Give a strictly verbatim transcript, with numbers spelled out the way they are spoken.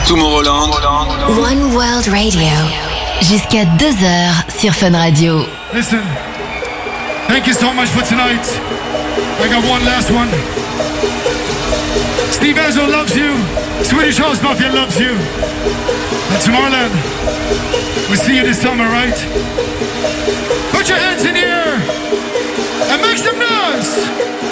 Tomorrowland. One World Radio. Jusqu'à deux heures sur Fun Radio. Listen, thank you so much for tonight. I got one last one. Steve Ezra loves you. Swedish House Mafia loves you. And Tomorrowland, we'll see you this summer, right? Put your hands in the